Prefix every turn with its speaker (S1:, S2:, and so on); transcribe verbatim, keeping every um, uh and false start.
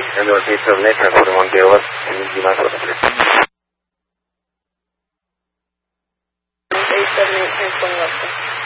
S1: Hello, this is Nathan from Montevideo. Can you give us a please?
S2: eight seven eight, ten twenty,